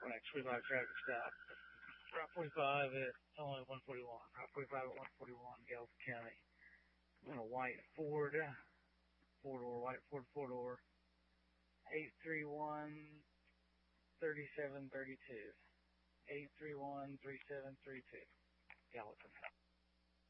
Next 45 traffic stop. Route 45 at only 141. Route 45 at 141, Galveston County. In a white Ford, white Ford four-door. 831-3732. 831-3732. Gallatin.